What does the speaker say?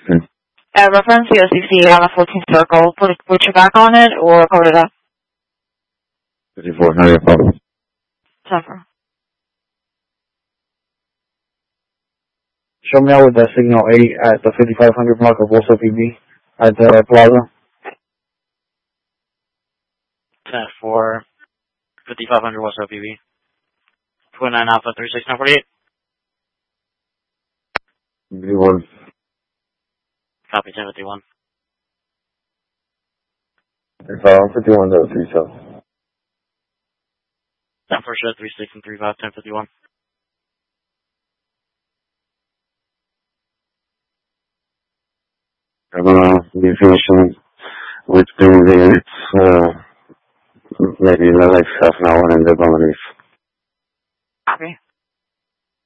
Reference USCC on a 14 circle. Put your back on it or code it up. 54, how do you follow? Suffer. Show me out with that signal 8 at the 5500 block of Bolsa PB at the plaza. 10-4, 5500 West OPB. 29 Alpha 36948. 51. Copy 1051. 51 to 37. 10 for shed 36 and 35, 1051. I'm gonna be finishing with doing the maybe in the next half an hour and they're gonna leave.